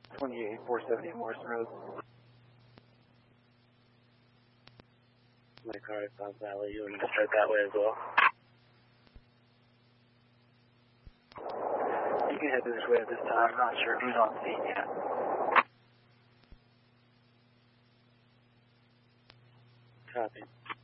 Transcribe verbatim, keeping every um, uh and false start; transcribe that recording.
twenty-eight, four seventy Morrison Road. My car is South Valley. You want to start that way as well? You can head this way at this time. I'm not sure who's on scene yet. Copy.